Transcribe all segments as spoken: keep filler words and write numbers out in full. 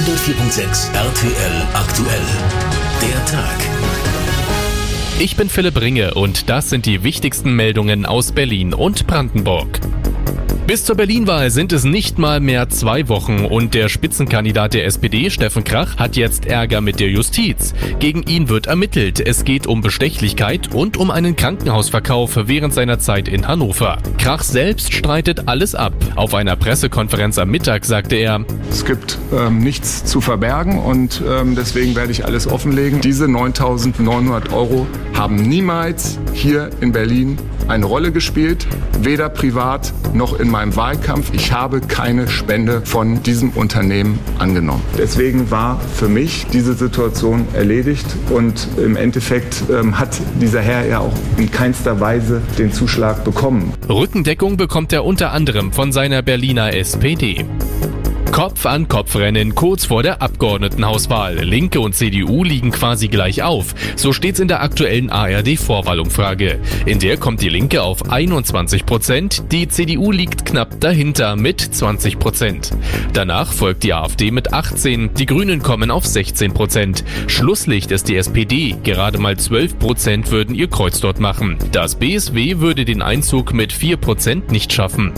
hundertvier Komma sechs R T L aktuell. Der Tag. Ich bin Philipp Ringe und das sind die wichtigsten Meldungen aus Berlin und Brandenburg. Bis zur Berlin-Wahl sind es nicht mal mehr zwei Wochen und der Spitzenkandidat der S P D, Steffen Krach, hat jetzt Ärger mit der Justiz. Gegen ihn wird ermittelt. Es geht um Bestechlichkeit und um einen Krankenhausverkauf während seiner Zeit in Hannover. Krach selbst streitet alles ab. Auf einer Pressekonferenz am Mittag sagte er: Es gibt ähm, nichts zu verbergen und ähm, deswegen werde ich alles offenlegen. Diese neuntausendneunhundert Euro haben niemals hier in Berlin eine Rolle gespielt, weder privat noch in meinem Wahlkampf. Ich habe keine Spende von diesem Unternehmen angenommen. Deswegen war für mich diese Situation erledigt und im Endeffekt ähm, hat dieser Herr ja auch in keinster Weise den Zuschlag bekommen. Rückendeckung bekommt er unter anderem von seiner Berliner S P D. Kopf-an-Kopf-Rennen kurz vor der Abgeordnetenhauswahl. Linke und C D U liegen quasi gleich auf. So steht's in der aktuellen A R D-Vorwahlumfrage. In der kommt die Linke auf einundzwanzig Prozent, die C D U liegt knapp dahinter mit zwanzig Prozent. Danach folgt die AfD mit achtzehn, die Grünen kommen auf sechzehn Prozent. Schlusslicht ist die S P D, gerade mal zwölf Prozent würden ihr Kreuz dort machen. Das B S W würde den Einzug mit vier Prozent nicht schaffen.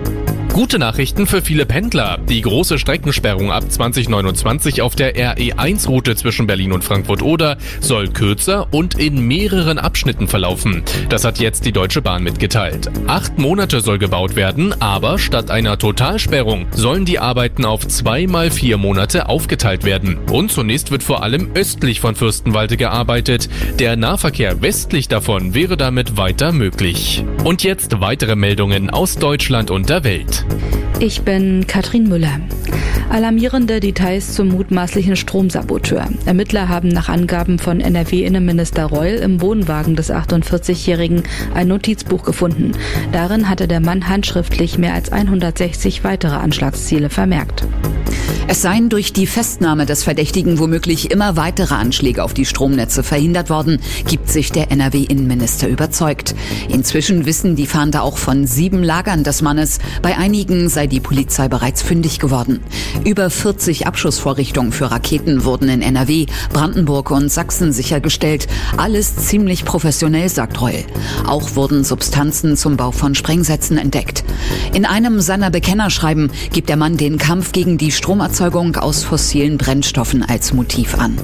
Gute Nachrichten für viele Pendler. Die große Streckensperrung ab zwanzig neunundzwanzig auf der R E eins Route zwischen Berlin und Frankfurt-Oder soll kürzer und in mehreren Abschnitten verlaufen. Das hat jetzt die Deutsche Bahn mitgeteilt. Acht Monate soll gebaut werden, aber statt einer Totalsperrung sollen die Arbeiten auf zwei mal vier Monate aufgeteilt werden. Und zunächst wird vor allem östlich von Fürstenwalde gearbeitet. Der Nahverkehr westlich davon wäre damit weiter möglich. Und jetzt weitere Meldungen aus Deutschland und der Welt. Ich bin Katrin Müller. Alarmierende Details zum mutmaßlichen Stromsaboteur. Ermittler haben nach Angaben von N R W-Innenminister Reul im Wohnwagen des achtundvierzigjährigen ein Notizbuch gefunden. Darin hatte der Mann handschriftlich mehr als hundertsechzig weitere Anschlagsziele vermerkt. Es seien durch die Festnahme des Verdächtigen womöglich immer weitere Anschläge auf die Stromnetze verhindert worden, gibt sich der N R W-Innenminister überzeugt. Inzwischen wissen die Fahnder auch von sieben Lagern des Mannes. Bei einigen sei die Polizei bereits fündig geworden. Über vierzig Abschussvorrichtungen für Raketen wurden in N R W, Brandenburg und Sachsen sichergestellt. Alles ziemlich professionell, sagt Reul. Auch wurden Substanzen zum Bau von Sprengsätzen entdeckt. In einem seiner Bekennerschreiben gibt der Mann den Kampf gegen die Stromerzeugung aus fossilen Brennstoffen als Motiv an.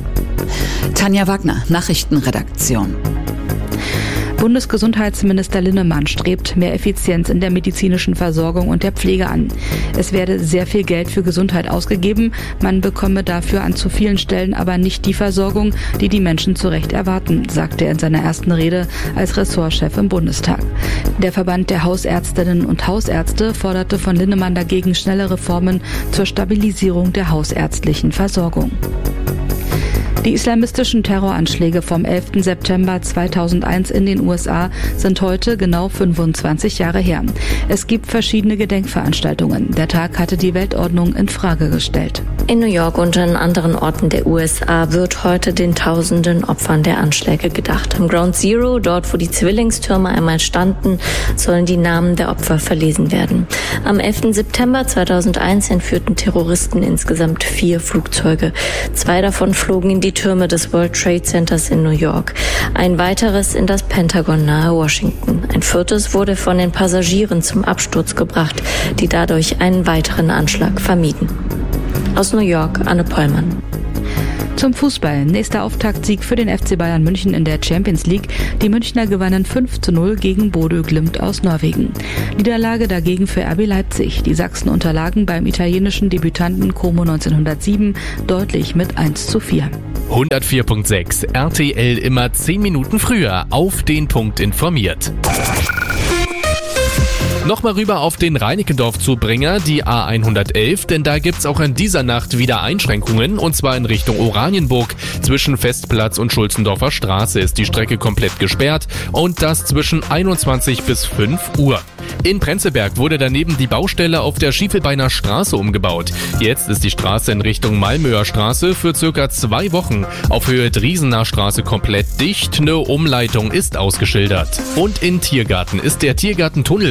Tanja Wagner, Nachrichtenredaktion. Bundesgesundheitsminister Linnemann strebt mehr Effizienz in der medizinischen Versorgung und der Pflege an. Es werde sehr viel Geld für Gesundheit ausgegeben, man bekomme dafür an zu vielen Stellen aber nicht die Versorgung, die die Menschen zu Recht erwarten, sagte er in seiner ersten Rede als Ressortchef im Bundestag. Der Verband der Hausärztinnen und Hausärzte forderte von Linnemann dagegen schnelle Reformen zur Stabilisierung der hausärztlichen Versorgung. Die islamistischen Terroranschläge vom elften September zweitausendeins in den U S A sind heute genau fünfundzwanzig Jahre her. Es gibt verschiedene Gedenkveranstaltungen. Der Tag hatte die Weltordnung in Frage gestellt. In New York und an anderen Orten der U S A wird heute den tausenden Opfern der Anschläge gedacht. Im Ground Zero, dort wo die Zwillingstürme einmal standen, sollen die Namen der Opfer verlesen werden. Am elften September zweitausendeins entführten Terroristen insgesamt vier Flugzeuge. Zwei davon flogen in die Türme des World Trade Centers in New York. Ein weiteres in das Pentagon nahe Washington. Ein viertes wurde von den Passagieren zum Absturz gebracht, die dadurch einen weiteren Anschlag vermieden. Aus New York, Anne Pollmann. Zum Fußball. Nächster Auftaktsieg für den F C Bayern München in der Champions League. Die Münchner gewannen fünf zu null gegen Bodø Glimt aus Norwegen. Niederlage dagegen für R B Leipzig. Die Sachsen unterlagen beim italienischen Debütanten Como neunzehnhundertsieben deutlich mit eins zu vier. hundertvier Komma sechs R T L immer zehn Minuten früher auf den Punkt informiert. Nochmal rüber auf den Reinickendorf-Zubringer, die A hundertelf, denn da gibt's auch in dieser Nacht wieder Einschränkungen, und zwar in Richtung Oranienburg. Zwischen Festplatz und Schulzendorfer Straße ist die Strecke komplett gesperrt und das zwischen einundzwanzig bis fünf Uhr. In Prenzlberg wurde daneben die Baustelle auf der Schiefelbeiner Straße umgebaut. Jetzt ist die Straße in Richtung Malmöer Straße für circa zwei Wochen auf Höhe Driesener Straße komplett dicht. Eine Umleitung ist ausgeschildert. Und in Tiergarten ist der Tiergartentunnel weiter in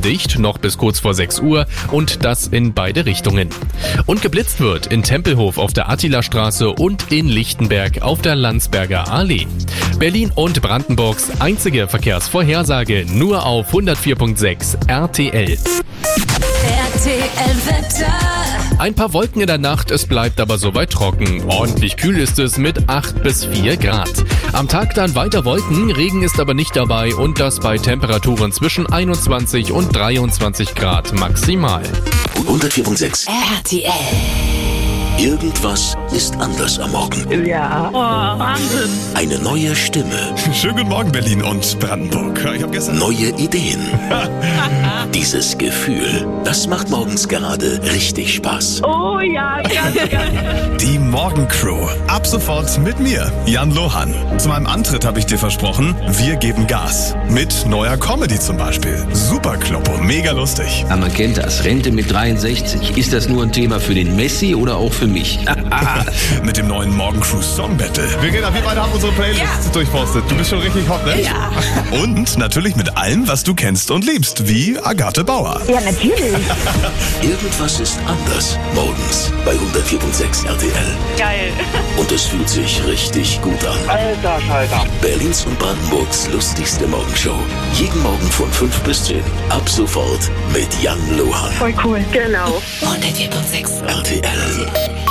dicht, noch bis kurz vor sechs Uhr und das in beide Richtungen. Und geblitzt wird in Tempelhof auf der Attilastraße und in Lichtenberg auf der Landsberger Allee. Berlin und Brandenburgs einzige Verkehrsvorhersage nur auf hundertvier Komma sechs R T L. R T L-Wetter. Ein paar Wolken in der Nacht, es bleibt aber soweit trocken. Ordentlich kühl ist es mit acht bis vier Grad. Am Tag dann weiter Wolken, Regen ist aber nicht dabei und das bei Temperaturen zwischen einundzwanzig und dreiundzwanzig Grad maximal. hundertvier Komma sechs R T L. Irgendwas ist anders am Morgen. Ja. Oh, Wahnsinn. Eine neue Stimme. Schönen guten Morgen, Berlin und Brandenburg. Ich hab gestern Neue Ideen. Dieses Gefühl, das macht morgens gerade richtig Spaß. Oh ja, ganz, ganz. die Morgencrew. Ab sofort mit mir, Jan Lohan. Zu meinem Antritt habe ich dir versprochen, wir geben Gas. Mit neuer Comedy zum Beispiel. Super Kloppo, mega lustig. Ja, man kennt das. Rente mit dreiundsechzig. Ist das nur ein Thema für den Messi oder auch für mich? Mit dem neuen Morgencrew Song Battle. Wir gehen auf jeden Fall, haben unsere Playlist ja. durchpostet. Du bist schon richtig hot, ne? Ja. Und natürlich mit allem, was du kennst und liebst, wie Agathe Bauer. Ja, natürlich. Irgendwas ist anders morgens bei hundertvier Komma sechs R T L. Geil. Und es fühlt sich richtig gut an. Alter Schalter. Berlins und Brandenburgs lustigste Morgenshow. Jeden Morgen von fünf bis zehn. Ab sofort mit Jan Lohan. Voll cool. Genau. hundertvier Komma sechs R T L.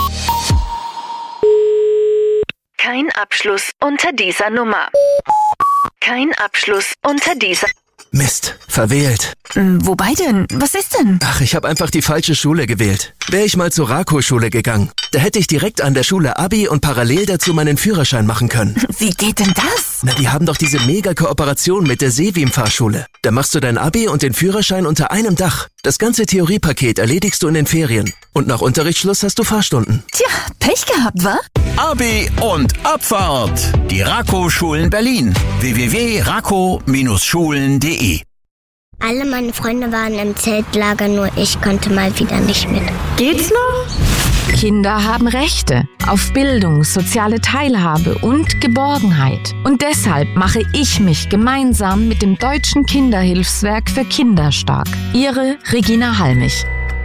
Kein Abschluss unter dieser Nummer. Kein Abschluss unter dieser... Mist, verwählt. Hm, wobei denn? Was ist denn? Ach, ich habe einfach die falsche Schule gewählt. Wäre ich mal zur Rako-Schule gegangen. Da hätte ich direkt an der Schule Abi und parallel dazu meinen Führerschein machen können. Wie geht denn das? Na, die haben doch diese Mega-Kooperation mit der Seewim-Fahrschule. Da machst du dein Abi und den Führerschein unter einem Dach. Das ganze Theoriepaket erledigst du in den Ferien. Und nach Unterrichtsschluss hast du Fahrstunden. Tja, Pech gehabt, wa? Abi und Abfahrt. Die Rako-Schulen Berlin. w w w punkt rako Bindestrich schulen punkt de. Alle meine Freunde waren im Zeltlager, nur ich konnte mal wieder nicht mit. Geht's noch? Kinder haben Rechte auf Bildung, soziale Teilhabe und Geborgenheit. Und deshalb mache ich mich gemeinsam mit dem Deutschen Kinderhilfswerk für Kinder stark. Ihre Regina Halmich.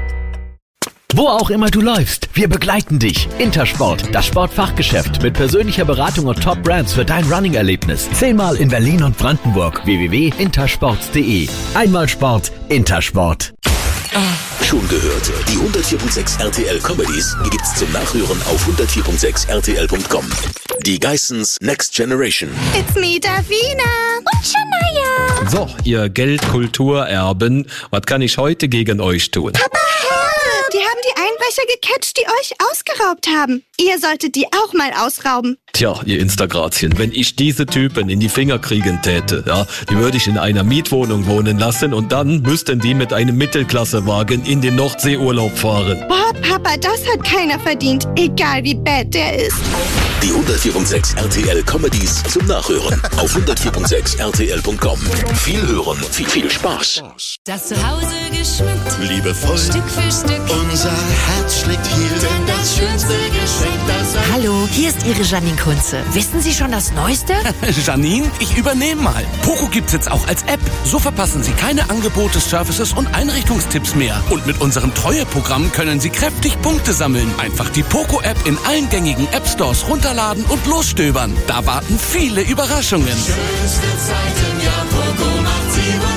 Wo auch immer du läufst, wir begleiten dich. Intersport, das Sportfachgeschäft mit persönlicher Beratung und Top-Brands für dein Running-Erlebnis. Zehnmal in Berlin und Brandenburg. w w w punkt intersports punkt de. Einmal Sport, Intersport. Schon gehört, die hundertvier Komma sechs R T L Comedies, die gibt's zum Nachhören auf hundertvier Komma sechs R T L Punkt com. Die Geissens Next Generation. It's me, Davina. Und Shania. So, ihr Geldkulturerben, was kann ich heute gegen euch tun? Papa, die haben die Einbrecher gecatcht, die euch ausgeraubt haben. Ihr solltet die auch mal ausrauben. Tja, ihr Instagrazien, wenn ich diese Typen in die Finger kriegen täte, ja, die würde ich in einer Mietwohnung wohnen lassen und dann müssten die mit einem Mittelklassewagen in den Nordseeurlaub fahren. Boah, Papa, das hat keiner verdient, egal wie bad der ist. Die hundertvier Komma sechs R T L Comedies zum Nachhören auf hundertvier Komma sechs R T L Punkt com. Viel hören, viel, viel Spaß. Das Zuhause geschmückt, liebevoll, Stück für Stück. Unser Herz schlägt hier, denn das schönste Geschenk, das... Hallo, hier ist Ihre Janine Kunze. Wissen Sie schon das Neueste? Janine, ich übernehme mal. Poco gibt's jetzt auch als App. So verpassen Sie keine Angebote, Services und Einrichtungstipps mehr. Und mit unserem Treueprogramm können Sie kräftig Punkte sammeln. Einfach die Poco-App in allen gängigen App-Stores runterladen und losstöbern. Da warten viele Überraschungen. Schönste Zeiten, ja, Poco macht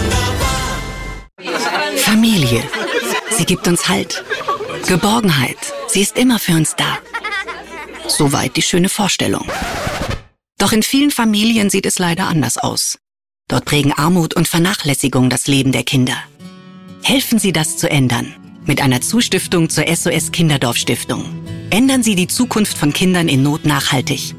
sie wunderbar. Familie. Sie gibt uns Halt. Geborgenheit. Sie ist immer für uns da. Soweit die schöne Vorstellung. Doch in vielen Familien sieht es leider anders aus. Dort prägen Armut und Vernachlässigung das Leben der Kinder. Helfen Sie, das zu ändern. Mit einer Zustiftung zur S O S Kinderdorf Stiftung. Ändern Sie die Zukunft von Kindern in Not nachhaltig.